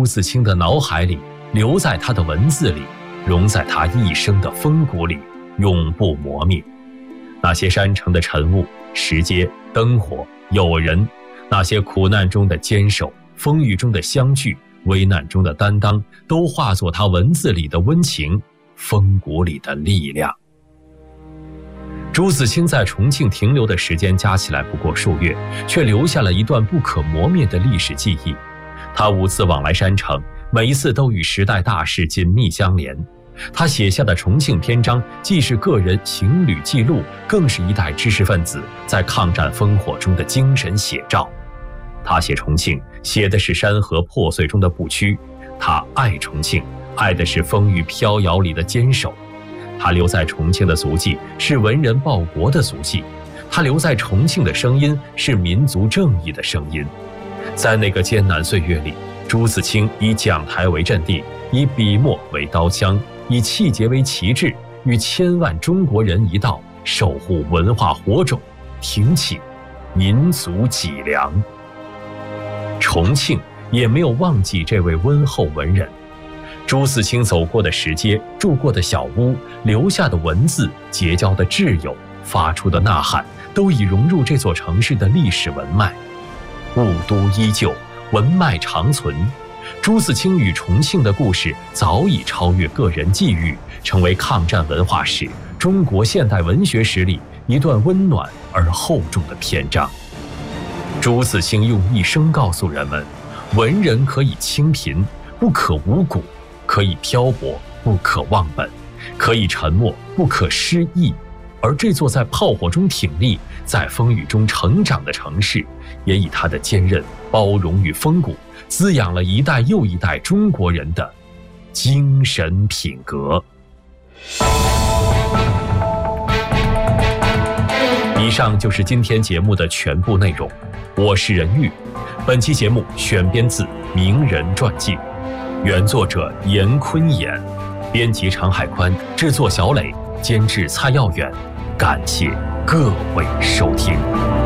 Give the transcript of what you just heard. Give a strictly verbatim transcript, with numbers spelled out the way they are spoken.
朱自清的脑海里，留在他的文字里，融在他一生的风骨里，永不磨灭。那些山城的晨雾、石阶、灯火、友人，那些苦难中的坚守，风雨中的相聚，危难中的担当，都化作他文字里的温情，风骨里的力量。朱自清在重庆停留的时间加起来不过数月，却留下了一段不可磨灭的历史记忆。他五次往来山城，每一次都与时代大事紧密相连。他写下的重庆篇章，既是个人行旅记录，更是一代知识分子在抗战烽火中的精神写照。他写重庆，写的是山河破碎中的不屈；他爱重庆，爱的是风雨飘摇里的坚守。他留在重庆的足迹，是文人报国的足迹；他留在重庆的声音，是民族正义的声音。在那个艰难岁月里，朱自清以讲台为阵地，以笔墨为刀枪，以气节为旗帜，与千万中国人一道，守护文化火种，挺起民族脊梁。重庆也没有忘记这位温厚文人。朱自清走过的石阶，住过的小屋，留下的文字，结交的挚友，发出的呐喊，都已融入这座城市的历史文脉。雾都依旧，文脉长存。朱自清与重庆的故事早已超越个人际遇，成为抗战文化史、中国现代文学史里一段温暖而厚重的篇章。朱自清用一生告诉人们，文人可以清贫，不可无谷；可以漂泊，不可忘本；可以沉默，不可失意。而这座在炮火中挺立，在风雨中成长的城市，也以它的坚韧、包容与风骨，滋养了一代又一代中国人的精神品格。以上就是今天节目的全部内容，我是任玉。本期节目选编自《名人传记》，原作者严坤衍，编辑常海宽，制作小磊，监制蔡耀远。感谢各位收听。